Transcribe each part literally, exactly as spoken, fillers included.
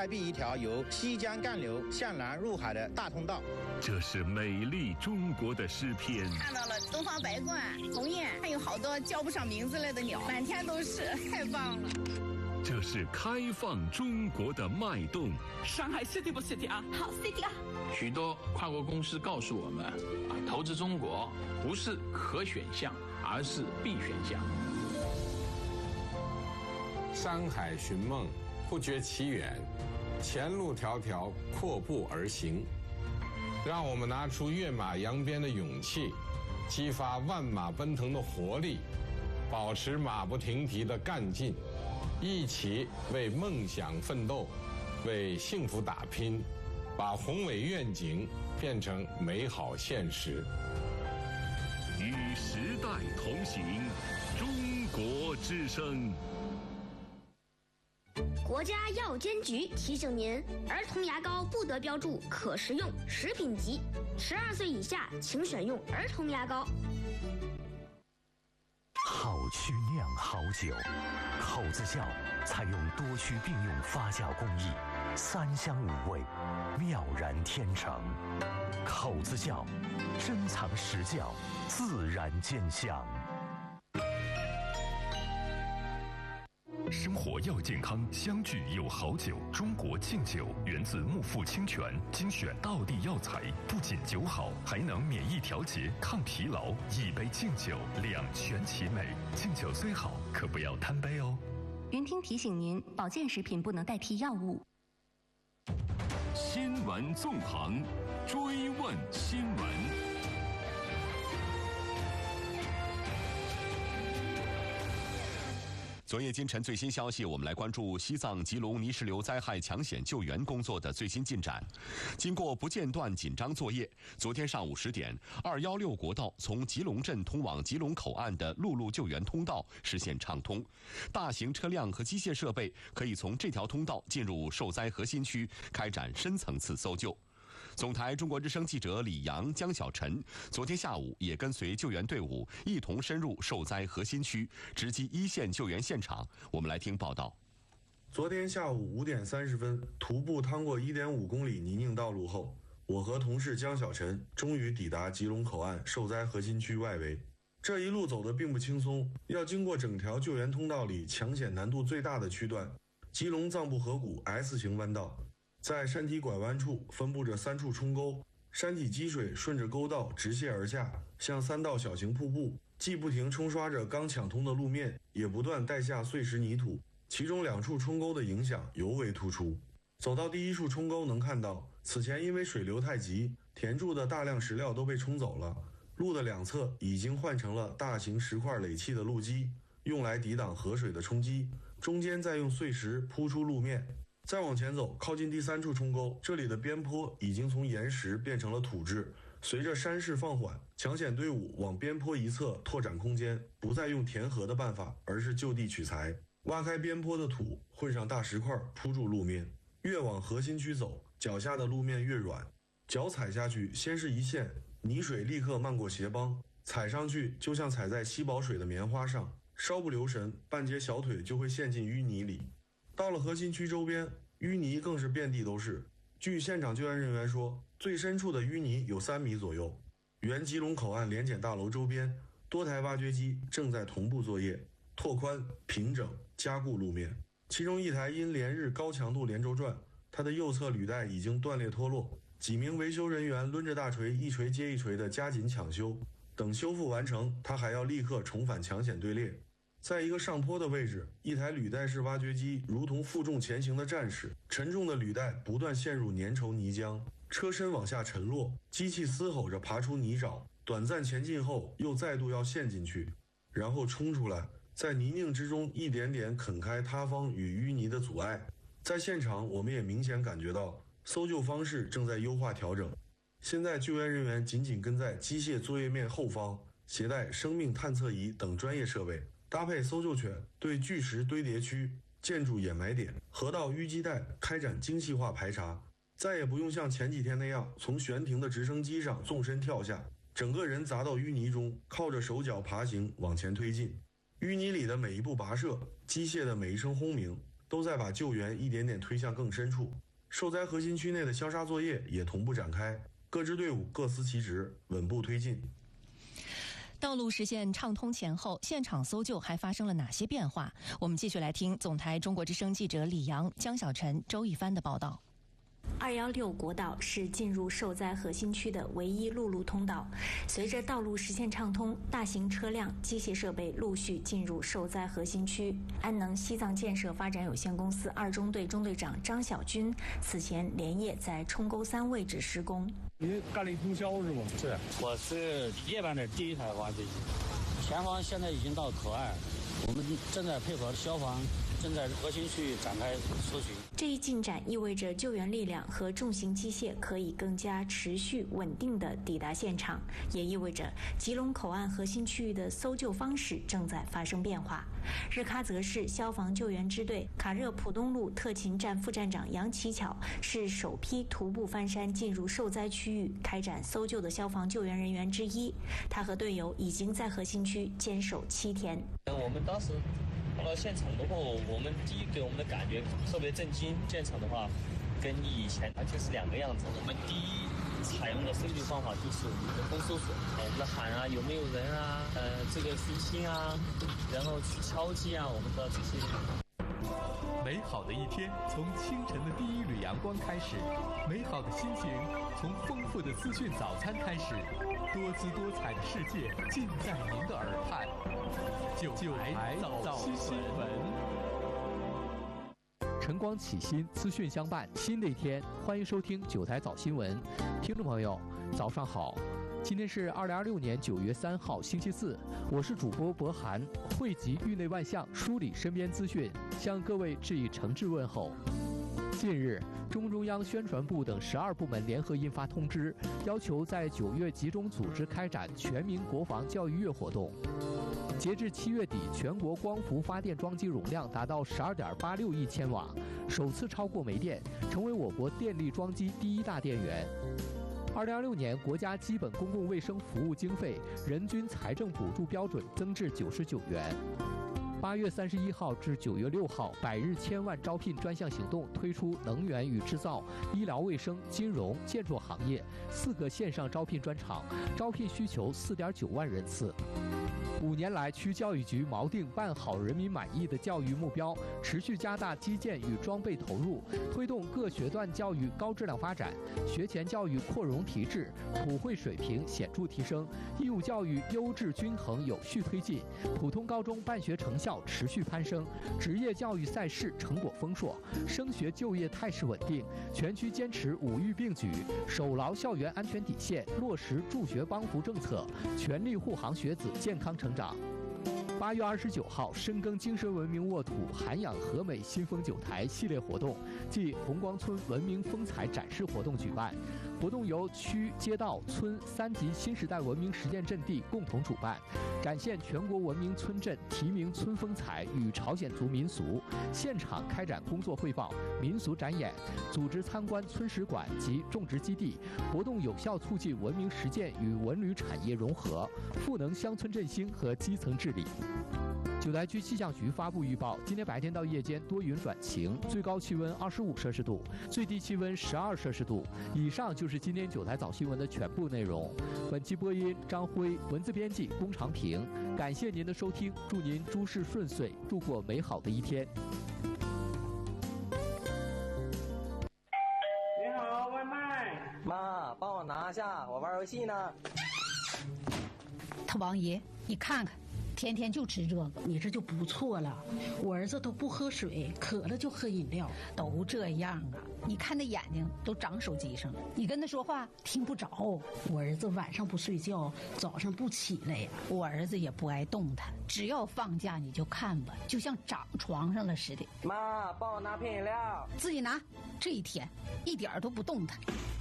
开辟一条由西江干流向南入海的大通道。 这是美丽中国的诗篇。 看到了东方白鹳、鸿雁，还有好多叫不上名字来的鸟，满天都是，太棒了。 这是开放中国的脉动。 上海 City 不 City 啊？ 好 City 啊！ 许多跨国公司告诉我们，啊，投资中国不是可选项，而是必选项。 山海寻梦，不觉其远，前路迢迢，阔步而行。让我们拿出跃马扬鞭的勇气，激发万马奔腾的活力，保持马不停蹄的干劲，一起为梦想奋斗，为幸福打拼，把宏伟愿景变成美好现实。 与时代同行，中国之声。 国家药监局提醒您：儿童牙膏不得标注可食用、食品级，十二岁以下请选用儿童牙膏。 好曲酿好酒，口子窖采用多区并用发酵工艺，三香五味，妙然天成。口子窖珍藏实窖，自然见香。 生活要健康，相聚有好酒。中国敬酒源自木富清泉，精选道地药材，不仅酒好，还能免疫调节、抗疲劳。一杯敬酒，两全其美。敬酒虽好，可不要贪杯哦。 云听提醒您，保健食品不能代替药物。 新闻纵横，追问新闻。 昨夜今晨最新消息，我们来关注西藏吉隆泥石流灾害抢险救援工作的最新进展。经过不间断紧张作业，昨天上午十点，二一六国道从吉隆镇通往吉隆口岸的陆路救援通道实现畅通，大型车辆和机械设备可以从这条通道进入受灾核心区，开展深层次搜救。总台中国之声记者李阳、江小晨昨天下午也跟随救援队伍一同深入受灾核心区，直击一线救援现场。我们来听报道。 昨天下午五点三十分，徒步趟过一点五公里泥泞道路后，我和同事江小晨终于抵达吉隆口岸受灾核心区外围。这一路走得并不轻松，要经过整条救援通道里抢险难度最大的区段——吉隆藏布河谷 S 型弯道。在山体拐弯处分布着三处冲沟，山体积水顺着沟道直泻而下，像三道小型瀑布，既不停冲刷着刚抢通的路面，也不断带下碎石泥土，其中两处冲沟的影响尤为突出。走到第一处冲沟，能看到此前因为水流太急，填筑的大量石料都被冲走了，路的两侧已经换成了大型石块垒砌的路基，用来抵挡河水的冲击，中间再用碎石铺出路面。再往前走，靠近第三处冲沟，这里的边坡已经从岩石变成了土质。随着山势放缓，抢险队伍往边坡一侧拓展空间，不再用填河的办法，而是就地取材，挖开边坡的土，混上大石块铺住路面。越往核心区走，脚下的路面越软，脚踩下去先是一陷，泥水立刻漫过鞋帮，踩上去就像踩在吸饱水的棉花上，稍不留神，半截小腿就会陷进淤泥里。到了核心区周边，淤泥更是遍地都是。据现场救援人员说，最深处的淤泥有三米左右。原吉隆口岸联检大楼周边，多台挖掘机正在同步作业，拓宽、平整、加固路面。其中一台因连日高强度连轴转，它的右侧履带已经断裂脱落，几名维修人员抡着大锤一锤接一锤地加紧抢修。等修复完成，它还要立刻重返抢险队列。在一个上坡的位置，一台履带式挖掘机如同负重前行的战士，沉重的履带不断陷入粘稠泥浆，车身往下沉落，机器嘶吼着爬出泥沼，短暂前进后又再度要陷进去，然后冲出来，在泥泞之中一点点啃开塌方与淤泥的阻碍。在现场，我们也明显感觉到搜救方式正在优化调整。现在救援人员紧紧跟在机械作业面后方，携带生命探测仪等专业设备，搭配搜救犬，对巨石堆叠区、建筑掩埋点、河道淤积带开展精细化排查，再也不用像前几天那样从悬停的直升机上纵身跳下，整个人砸到淤泥中，靠着手脚爬行往前推进。淤泥里的每一步跋涉，机械的每一声轰鸣， 都在把救援一点点推向更深处。受灾核心区内的消杀作业也同步展开，各支队伍各司其职，稳步推进。 道路实现畅通前后，现场搜救还发生了哪些变化？我们继续来听总台中国之声记者李阳、江小晨、周一帆的报道。 二一六国道是进入受灾核心区的唯一陆路通道。随着道路实现畅通，大型车辆、机械设备陆续进入受灾核心区。安能西藏建设发展有限公司二中队中队长张小军此前连夜在冲沟三位置施工。 你干力通宵是吗？是，我是夜班的第一台挖掘机。前方现在已经到口岸，我们正在配合消防，正在核心区域展开搜寻。 这一进展意味着救援力量和重型机械可以更加持续稳定地抵达现场，也意味着吉隆口岸核心区域的搜救方式正在发生变化。日喀则市消防救援支队卡热普东路特勤站副站长杨奇巧是首批徒步翻山进入受灾区域开展搜救的消防救援人员之一。他和队友已经在核心区坚守七天。 我们当时到了现场的话，我们第一给我们的感觉特别震惊。现场的话，跟以前完全是两个样子。我们第一采用的搜救方法就是我们的风搜索，我们的喊啊，有没有人啊，呃，这个寻亲啊，然后去敲击啊，我们的这些。 美好的一天从清晨的第一缕阳光开始，美好的心情从丰富的资讯早餐开始，多姿多彩的世界尽在您的耳畔。九台早新闻，晨光启新，资讯相伴，新的一天，欢迎收听九台早新闻。听众朋友，早上好。今天是二零二六年九月三号，星期四，我是主播博涵，汇集域内万象，梳理身边资讯，向各位致以诚挚问候。近日，中中央宣传部等十二部门联合印发通知，要求在九月集中组织开展全民国防教育月活动。截至七月底，全国光伏发电装机容量达到十二点八六亿千瓦，首次超过煤电，成为我国电力装机第一大电源。二零二六年国家基本公共卫生服务经费人均财政补助标准增至九十九元。八月三十一号至九月六号，百日千万招聘专项行动推出能源与制造、医疗卫生、金融、建筑行业四个线上招聘专场，招聘需求四点九万人次。五年来，区教育局锚定办好人民满意的教育目标，持续加大基建与装备投入，推动各学段教育高质量发展，学前教育扩容提质，普惠水平显著提升，义务教育优质均衡有序推进，普通高中办学成效持续攀升，职业教育赛事成果丰硕，升学就业态势稳定，全区坚持五育并举，守牢校园安全底线，落实助学帮扶政策，全力护航学子健康成长。八月二十九号，深耕精神文明沃土，涵养和美新丰九台系列活动暨红光村文明风采展示活动举办。活动由区、街道、村三级新时代文明实践阵地共同主办，展现全国文明村镇题名村风采与朝鲜族民俗，现场开展工作汇报、民俗展演，组织参观村史馆及种植基地。活动有效促进文明实践与文旅产业融合，赋能乡村振兴和基层治理。九台区气象局发布预报，今天白天到夜间多云转晴，最高气温二十五摄氏度，最低气温十二摄氏度。以上就是今天九台早新闻的全部内容。本期播音张辉，文字编辑龚长平。感谢您的收听，祝您诸事顺遂，度过美好的一天。 你好，外卖。妈，帮我拿下，我玩游戏呢。 他王爷，你看看。天天就吃这个， 你这就不错了。我儿子都不喝水，渴了就喝饮料， 都这样啊！你看那眼睛都长手机上了，你跟他说话听不着。 我儿子晚上不睡觉，早上不起来呀。 我儿子也不爱动弹，只要放假你就看吧，就像长床上了似的。 妈，帮我拿瓶饮料。 自己拿。这一天一点都不动弹。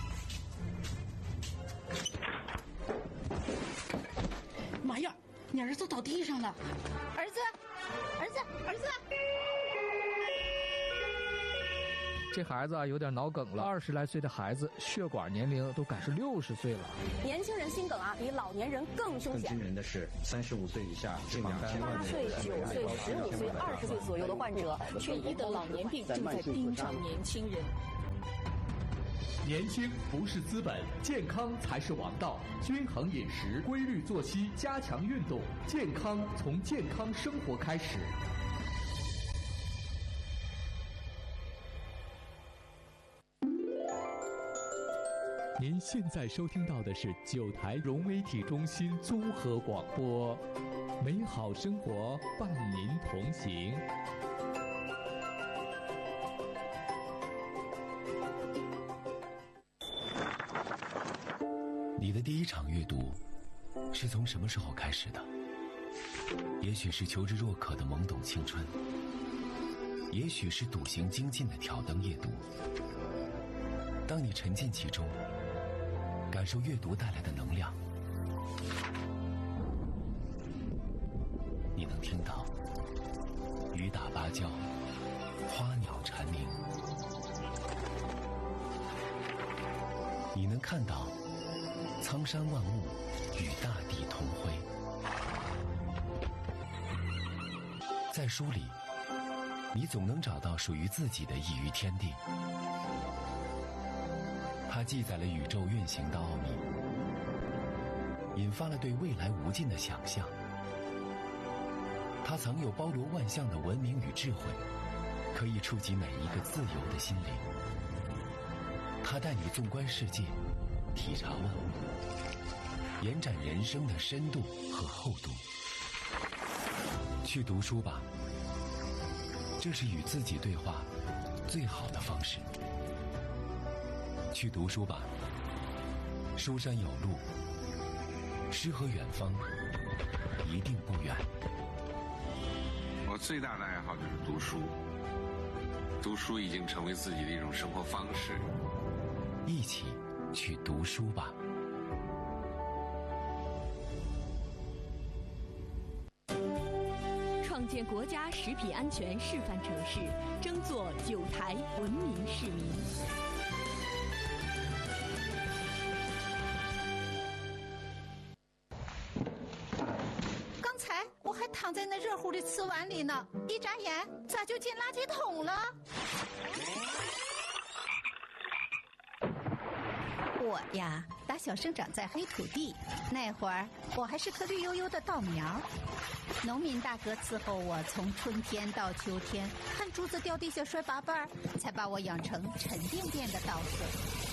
妈呀！你儿子倒地上了， 儿子，儿子，儿子！ 这孩子啊有点脑梗了，二十来岁的孩子血管年龄都赶是六十岁了。 年轻人心梗啊，比老年人更凶险。 更惊人的是，三十五岁以下近两千万八岁、九岁、十五岁、二十岁左右的患者，却疑得老年病正在盯上年轻人。 年轻不是资本，健康才是王道。均衡饮食、规律作息、加强运动，健康从健康生活开始。您现在收听到的是九台融媒体中心综合广播，美好生活伴您同行。 你的第一场阅读是从什么时候开始的？也许是求知若渴的懵懂青春，也许是笃行精进的挑灯夜读。当你沉浸其中，感受阅读带来的能量，你能听到雨打芭蕉，花鸟蝉鸣，你能看到苍山万物与大地同辉。在书里，你总能找到属于自己的一隅天地。它记载了宇宙运行的奥秘，引发了对未来无尽的想象。它藏有包罗万象的文明与智慧，可以触及每一个自由的心灵。它带你纵观世界，体察万物，延展人生的深度和厚度。去读书吧，这是与自己对话最好的方式。去读书吧，书山有路，诗和远方一定不远。 我最大的爱好就是读书，读书已经成为自己的一种生活方式。 一起去读书吧。 创建国家食品安全示范城市，争做九台文明市民。 刚才我还躺在那热乎的瓷碗里呢，一眨眼咋就进垃圾桶了？我呀，打小生长在黑土地，那会儿我还是棵绿油油的稻苗。农民大哥伺候我从春天到秋天，看珠子掉地下摔八瓣，才把我养成沉甸甸的稻穗。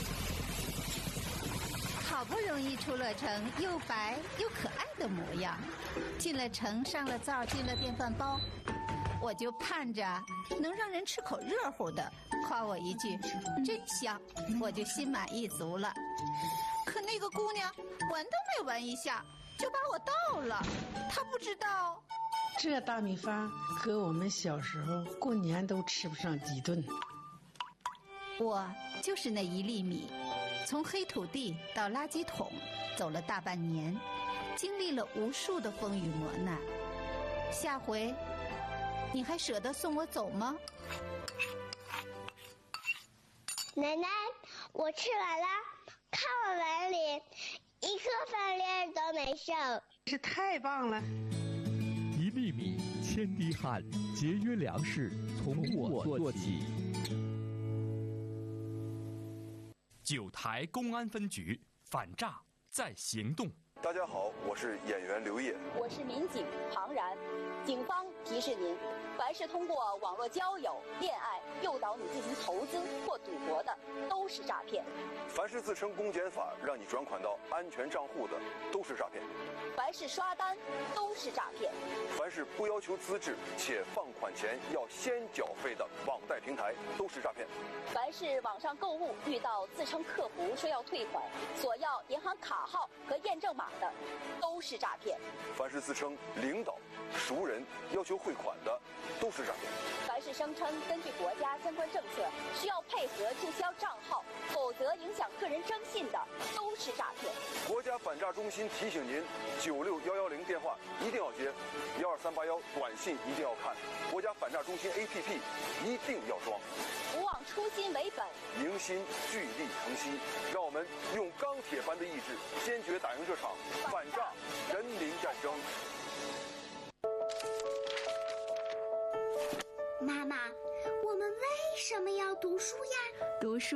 好不容易出了城，又白又可爱的模样，进了城，上了灶，进了电饭煲，我就盼着能让人吃口热乎的，夸我一句真香，我就心满意足了。可那个姑娘闻都没闻一下就把我倒了，她不知道这大米饭和我们小时候过年都吃不上几顿。 我就是那一粒米，从黑土地到垃圾桶走了大半年，经历了无数的风雨磨难。下回你还舍得送我走吗？ 奶奶，我吃完了，看我碗里一颗饭粒都没剩， 是太棒了。 一粒米，千滴汗，节约粮食，从我做起。 九台公安分局反诈在行动。 大家好，我是演员刘烨， 我是民警庞然。警方提示您，凡是通过网络交友、恋爱诱导你进行投资或赌博的，都是诈骗。 凡是自称公检法让你转款到安全账户的，都是诈骗。 凡是刷单，都是诈骗。 凡是不要求资质且放款前要先缴费的网贷平台，都是诈骗。 凡是网上购物遇到自称客服说要退款，索要银行卡号和验证码的，都是诈骗。 凡是自称领导、熟人要求汇款的， 都是诈骗。 凡是声称根据国家相关政策需要配合注销账号，否则影响个人征信的，都是诈骗。 国家反诈中心提醒您：九六幺幺零电话一定要接，幺二三八幺短信一定要看，国家反诈中心 A P P 一定要装。 不忘初心为本， 凝心聚力成溪，让我们用钢铁般的意志，坚决打赢这场反诈人民战争。 妈妈，我们为什么要读书呀？